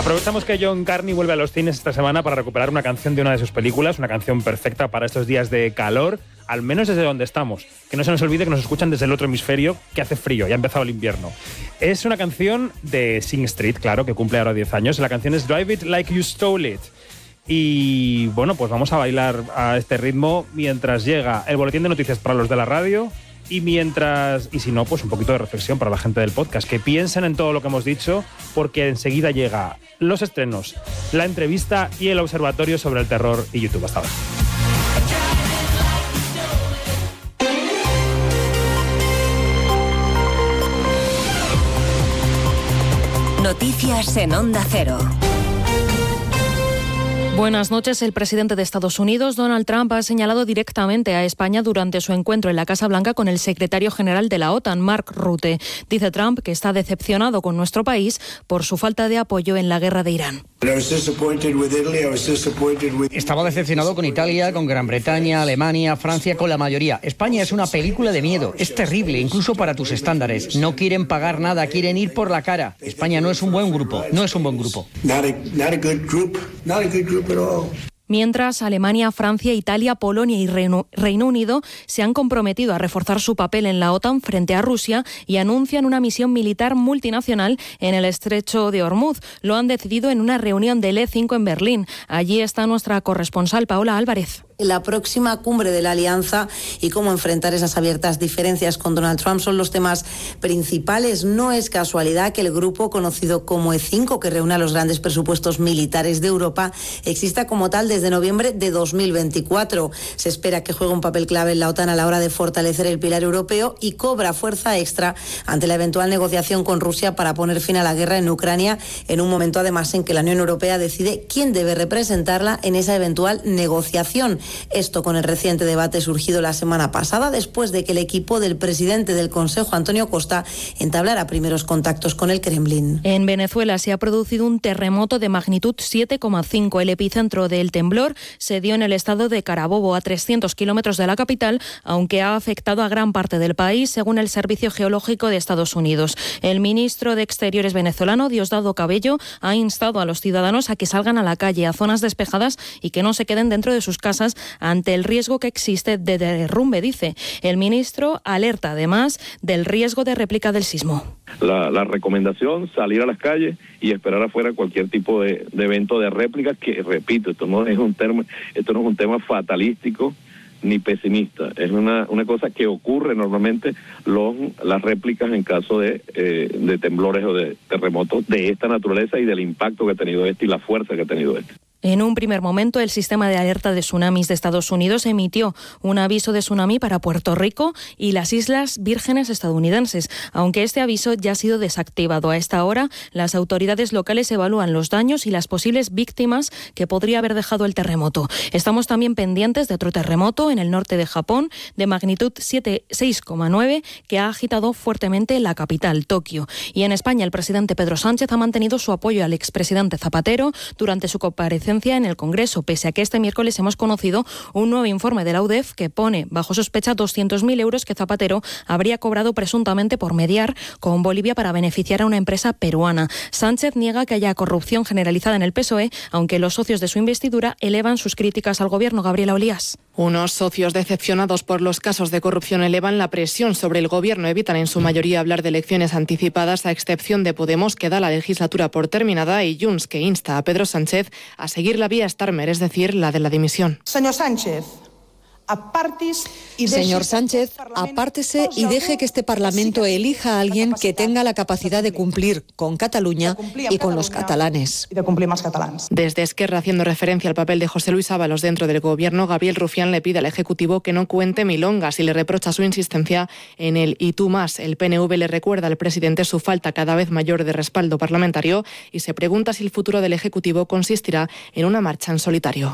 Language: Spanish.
Aprovechamos que John Carney vuelve a los cines esta semana para recuperar una canción de una de sus películas, una canción perfecta para estos días de calor, al menos desde donde estamos. Que no se nos olvide que nos escuchan desde el otro hemisferio, que hace frío, ya ha empezado el invierno. Es una canción de Sing Street, claro, que cumple ahora 10 años. La canción es Drive It Like You Stole It. Y bueno, pues vamos a bailar a este ritmo mientras llega el boletín de noticias para los de la radio. Y si no, pues un poquito de reflexión para la gente del podcast, que piensen en todo lo que hemos dicho, porque enseguida llega los estrenos, la entrevista y el observatorio sobre el terror y YouTube. Hasta ahora. Noticias en Onda Cero. Buenas noches. El presidente de Estados Unidos, Donald Trump, ha señalado directamente a España durante su encuentro en la Casa Blanca con el secretario general de la OTAN, Mark Rutte. Dice Trump que está decepcionado con nuestro país por su falta de apoyo en la guerra de Irán. Estaba decepcionado con Italia, con Gran Bretaña, Alemania, Francia, con la mayoría. España es una película de miedo. Es terrible, incluso para tus estándares. No quieren pagar nada, quieren ir por la cara. España no es un buen grupo, no es un buen grupo. Mientras, Alemania, Francia, Italia, Polonia y Reino Unido se han comprometido a reforzar su papel en la OTAN frente a Rusia y anuncian una misión militar multinacional en el estrecho de Hormuz. Lo han decidido en una reunión del E5 en Berlín. Allí está nuestra corresponsal Paola Álvarez. La próxima cumbre de la alianza y cómo enfrentar esas abiertas diferencias con Donald Trump son los temas principales. No es casualidad que el grupo conocido como E5, que reúne a los grandes presupuestos militares de Europa, exista como tal desde noviembre de 2024. Se espera que juegue un papel clave en la OTAN a la hora de fortalecer el pilar europeo y cobra fuerza extra ante la eventual negociación con Rusia para poner fin a la guerra en Ucrania, en un momento además en que la Unión Europea decide quién debe representarla en esa eventual negociación. Esto con el reciente debate surgido la semana pasada, después de que el equipo del presidente del Consejo, Antonio Costa, entablara primeros contactos con el Kremlin. En Venezuela se ha producido un terremoto de magnitud 7,5. El epicentro del temblor se dio en el estado de Carabobo, a 300 kilómetros de la capital, aunque ha afectado a gran parte del país, según el Servicio Geológico de Estados Unidos. El ministro de Exteriores venezolano, Diosdado Cabello, ha instado a los ciudadanos a que salgan a la calle, a zonas despejadas y que no se queden dentro de sus casas ante el riesgo que existe de derrumbe, dice. El ministro alerta además del riesgo de réplica del sismo. La recomendación, salir a las calles y esperar afuera cualquier tipo de evento de réplica, que repito, esto no es un tema fatalístico ni pesimista, es una cosa que ocurre normalmente, las réplicas en caso de temblores o de terremotos de esta naturaleza y del impacto que ha tenido y la fuerza que ha tenido En un primer momento, el sistema de alerta de tsunamis de Estados Unidos emitió un aviso de tsunami para Puerto Rico y las Islas Vírgenes estadounidenses, aunque este aviso ya ha sido desactivado. A esta hora, las autoridades locales evalúan los daños y las posibles víctimas que podría haber dejado el terremoto. Estamos también pendientes de otro terremoto en el norte de Japón, de magnitud 6,9, que ha agitado fuertemente la capital, Tokio. Y en España, el presidente Pedro Sánchez ha mantenido su apoyo al expresidente Zapatero durante su comparecencia en el Congreso, pese a que este miércoles hemos conocido un nuevo informe de la UDEF que pone bajo sospecha 200.000 euros que Zapatero habría cobrado presuntamente por mediar con Bolivia para beneficiar a una empresa peruana. Sánchez niega que haya corrupción generalizada en el PSOE, aunque los socios de su investidura elevan sus críticas al gobierno. Gabriela Olías. Unos socios decepcionados por los casos de corrupción elevan la presión sobre el gobierno. Evitan en su mayoría hablar de elecciones anticipadas, a excepción de Podemos, que da la legislatura por terminada, y Junts, que insta a Pedro Sánchez a seguir la vía Starmer, es decir, la de la dimisión. Señor Sánchez, apártese y deje que este Parlamento elija a alguien que tenga la capacidad de cumplir con Cataluña y con los catalanes. Desde Esquerra, haciendo referencia al papel de José Luis Ábalos dentro del gobierno, Gabriel Rufián le pide al Ejecutivo que no cuente milongas y le reprocha su insistencia en el "y tú más". El PNV le recuerda al presidente su falta cada vez mayor de respaldo parlamentario y se pregunta si el futuro del Ejecutivo consistirá en una marcha en solitario.